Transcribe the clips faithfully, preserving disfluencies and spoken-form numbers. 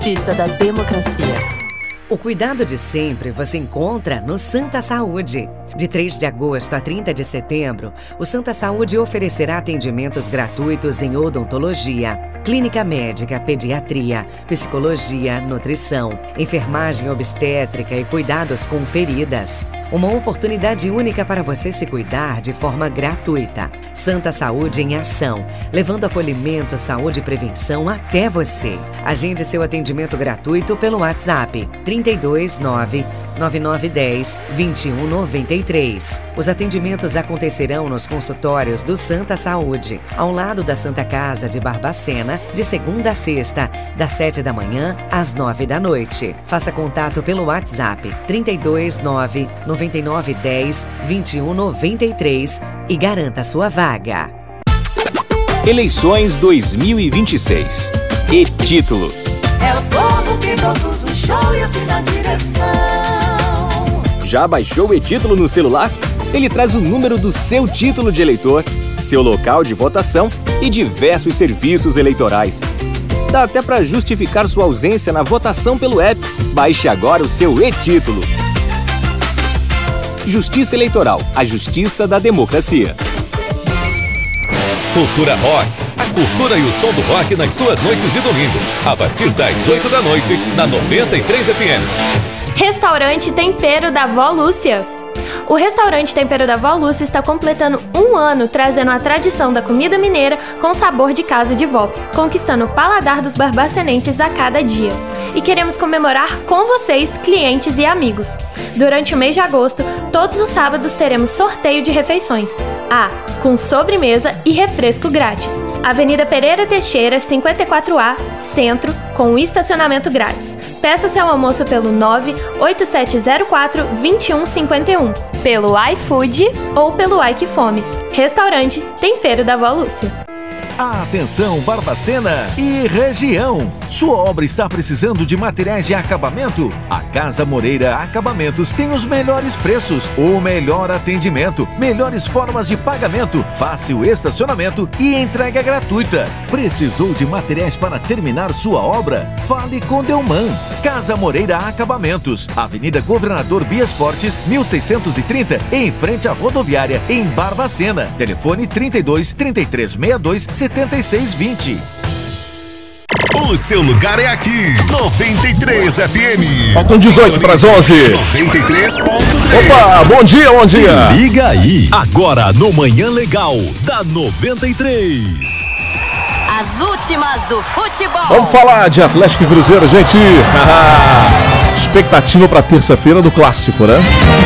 Justiça da Democracia. O cuidado de sempre você encontra no Santa Saúde. De três de agosto a trinta de setembro, o Santa Saúde oferecerá atendimentos gratuitos em odontologia, clínica médica, pediatria, psicologia, nutrição, enfermagem obstétrica e cuidados com feridas. Uma oportunidade única para você se cuidar de forma gratuita. Santa Saúde em ação, levando acolhimento, saúde e prevenção até você. Agende seu atendimento gratuito pelo WhatsApp trinta e dois, nove, nove nove um zero, dois um nove três. Os atendimentos acontecerão nos consultórios do Santa Saúde, ao lado da Santa Casa de Barbacena, de segunda a sexta, das sete da manhã às nove da noite. Faça contato pelo WhatsApp trinta e dois, nove, nove nove um zero, dois um nove três e garanta sua vaga. Eleições dois mil e vinte e seis. E-título. É o povo que produz o show e assina a direção. Já baixou o e-título no celular? Ele traz o número do seu título de eleitor, seu local de votação e diversos serviços eleitorais. Dá até para justificar sua ausência na votação pelo app. Baixe agora o seu e-título. Justiça Eleitoral, a justiça da democracia. Cultura Rock. A cultura e o som do rock nas suas noites de domingo. A partir das oito da noite, na noventa e três F M. Restaurante Tempero da Vó Lúcia. O restaurante Tempero da Vó Lúcia está completando um ano trazendo a tradição da comida mineira com sabor de casa de vó, conquistando o paladar dos barbacenenses a cada dia. E queremos comemorar com vocês, clientes e amigos. Durante o mês de agosto, todos os sábados teremos sorteio de refeições. Ah, com sobremesa e refresco grátis. Avenida Pereira Teixeira, cinquenta e quatro A, Centro, com estacionamento grátis. Peça seu almoço pelo nove oito sete zero quatro, dois um cinco um, pelo iFood ou pelo iQfome. Restaurante Tempero da Vó Lúcia. Atenção Barbacena e região! Sua obra está precisando de materiais de acabamento? A Casa Moreira Acabamentos tem os melhores preços, o melhor atendimento, melhores formas de pagamento, fácil estacionamento e entrega gratuita. Precisou de materiais para terminar sua obra? Fale com Delman. Casa Moreira Acabamentos, Avenida Governador Bias Fortes, mil seiscentos e trinta, em frente à rodoviária, em Barbacena. Telefone trinta e dois, trinta e três sessenta e dois, setenta e seis vinte. O seu lugar é aqui, noventa e três F M. Faltam dezoito para as onze. noventa e três ponto três. Opa, bom dia, bom dia. Se liga aí, agora no Manhã Legal, da noventa e três. As últimas do futebol. Vamos falar de Atlético e Cruzeiro, gente. Expectativa para terça-feira do clássico, né?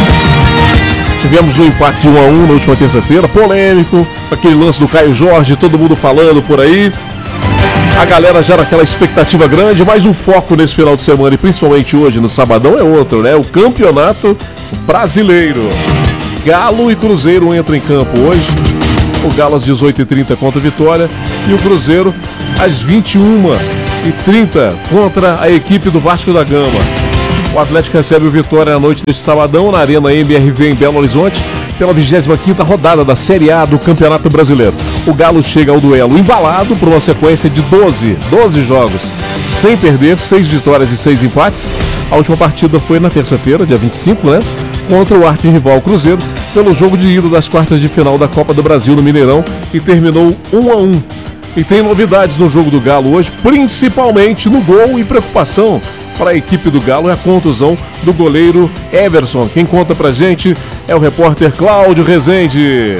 Tivemos um empate de um a um na última terça-feira, polêmico, aquele lance do Caio Jorge, todo mundo falando por aí. A galera já era aquela expectativa grande, mas o foco nesse final de semana e principalmente hoje no sabadão é outro, né? O Campeonato Brasileiro. Galo e Cruzeiro entram em campo hoje. O Galo às dezoito e trinta contra a Vitória e o Cruzeiro às vinte e uma e trinta contra a equipe do Vasco da Gama. O Atlético recebe o Vitória à noite deste sabadão na Arena M R V em Belo Horizonte pela vigésima quinta rodada da Série A do Campeonato Brasileiro. O Galo chega ao duelo embalado por uma sequência de doze, doze jogos sem perder, seis vitórias e seis empates. A última partida foi na terça-feira, dia vinte e cinco, né? Contra o arquirrival Cruzeiro, pelo jogo de ida das quartas de final da Copa do Brasil no Mineirão, e terminou um a um. E tem novidades no jogo do Galo hoje, principalmente no gol, e preocupação para a equipe do Galo é a contusão do goleiro Everson. Quem conta pra gente é o repórter Cláudio Rezende.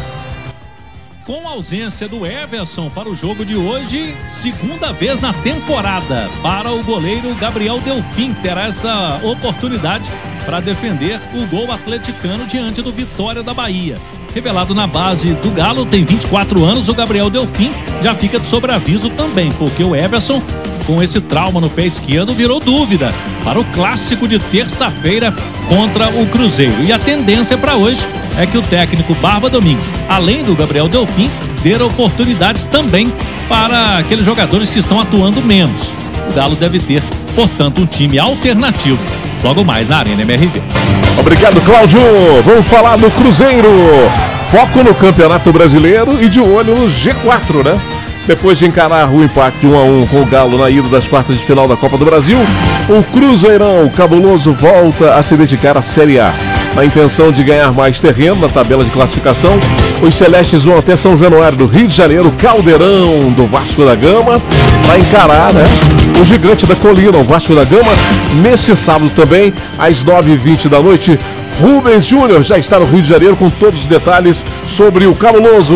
Com a ausência do Everson para o jogo de hoje, segunda vez na temporada para o goleiro Gabriel Delfim terá essa oportunidade para defender o gol atleticano diante do Vitória da Bahia. Revelado na base do Galo, tem vinte e quatro anos, o Gabriel Delfim já fica de sobreaviso também, porque o Everson, com esse trauma no pé esquerdo, virou dúvida para o clássico de terça-feira contra o Cruzeiro. E a tendência para hoje é que o técnico Barba Domingues, além do Gabriel Delfim, dê oportunidades também para aqueles jogadores que estão atuando menos. O Galo deve ter, portanto, um time alternativo logo mais na Arena M R V. Obrigado, Cláudio. Vamos falar do Cruzeiro. Foco no Campeonato Brasileiro e de olho no G quatro, né? Depois de encarar o empate de um a um com o Galo na ida das quartas de final da Copa do Brasil, o Cruzeirão cabuloso volta a se dedicar à Série A. Na intenção de ganhar mais terreno na tabela de classificação, os celestes vão até São Januário do Rio de Janeiro, Caldeirão do Vasco da Gama, para encarar, né, o gigante da colina, o Vasco da Gama, nesse sábado também, às nove e vinte da noite. Rubens Júnior já está no Rio de Janeiro com todos os detalhes sobre o cabuloso.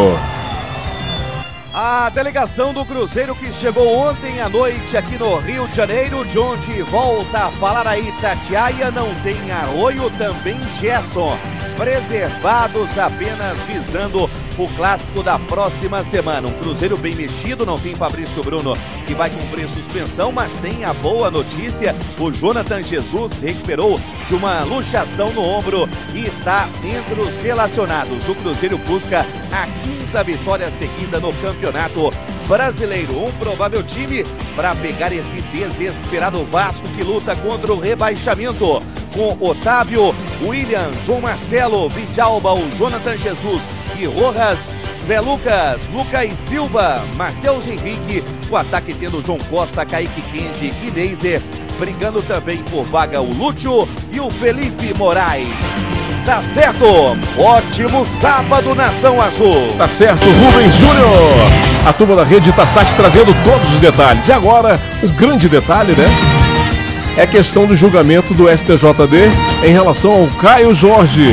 A delegação do Cruzeiro que chegou ontem à noite aqui no Rio de Janeiro, de onde volta a falar aí Tatiaia, não tem Arroio, também Gerson. Preservados apenas visando o clássico da próxima semana. Um Cruzeiro bem mexido, não tem Fabrício Bruno que vai cumprir suspensão, mas tem a boa notícia, o Jonathan Jesus recuperou de uma luxação no ombro e está entre os relacionados. O Cruzeiro busca a quinta vitória seguida no Campeonato Brasileiro. Um provável time para pegar esse desesperado Vasco que luta contra o rebaixamento. Com Otávio, William, João Marcelo, Vidalba, o Jonathan Jesus e Rojas, Zé Lucas, Lucas Silva, Matheus Henrique, o ataque tendo João Costa, Kaique Kenji e Deiser, brigando também por vaga o Lúcio e o Felipe Moraes. Tá certo? Ótimo sábado, Nação Azul. Tá certo, Rubens Júnior. A turma da Rede Tassat trazendo todos os detalhes. E agora, o grande detalhe, né? É a questão do julgamento do S T J D em relação ao Caio Jorge.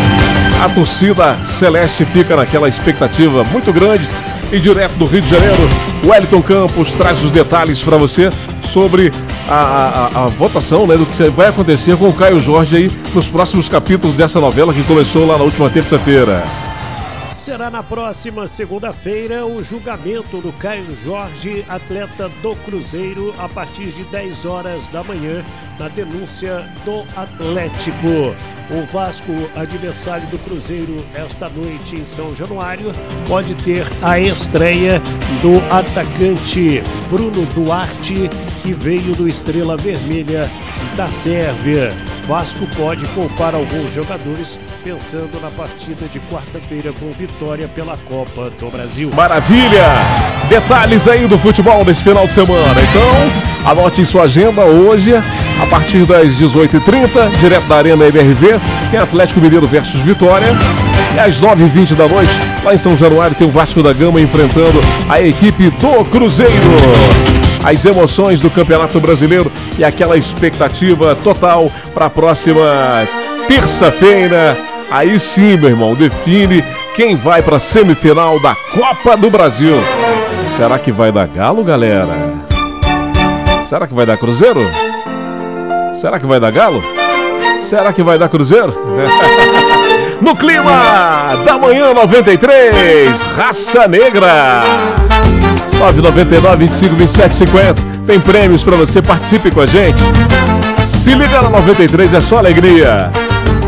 A torcida celeste fica naquela expectativa muito grande e direto do Rio de Janeiro, o Wellington Campos traz os detalhes para você sobre a, a, a votação, né, do que vai acontecer com o Caio Jorge aí nos próximos capítulos dessa novela que começou lá na última terça-feira. Será na próxima segunda-feira o julgamento do Caio Jorge, atleta do Cruzeiro, a partir de dez horas da manhã, na denúncia do Atlético. O Vasco, adversário do Cruzeiro esta noite em São Januário, pode ter a estreia do atacante Bruno Duarte, que veio do Estrela Vermelha da Sérvia. Vasco pode poupar alguns jogadores pensando na partida de quarta-feira com vitória pela Copa do Brasil. Maravilha! Detalhes aí do futebol nesse final de semana. Então, anote em sua agenda hoje, a partir das dezoito e trinta, direto da Arena M R V, tem Atlético Mineiro versus Vitória. E às nove e vinte da noite, lá em São Januário, tem o Vasco da Gama enfrentando a equipe do Cruzeiro. As emoções do Campeonato Brasileiro e aquela expectativa total para a próxima terça-feira. Aí sim, meu irmão, define quem vai para a semifinal da Copa do Brasil. Será que vai dar Galo, galera? Será que vai dar Cruzeiro? Será que vai dar Galo? Será que vai dar Cruzeiro? No clima da manhã noventa e três, Raça Negra. nove nove nove, vinte e cinco, vinte e sete, cinquenta. Tem prêmios para você, participe com a gente. Se liga na noventa e três, é só alegria.